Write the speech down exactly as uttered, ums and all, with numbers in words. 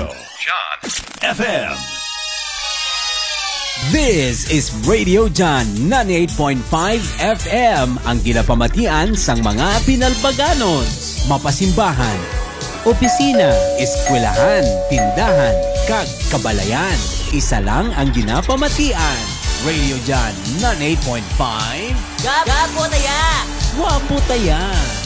Radio John F M. This is Radio John ninety-eight point five F M, ang ginapamatian sang mga Pinalbaganon, mapasimbahan, opisina, eskwelahan, tindahan, kag kabalayan. Isa lang ang ginapamatian. Radio John ninety-eight point five. Gapo taya! Wapo taya!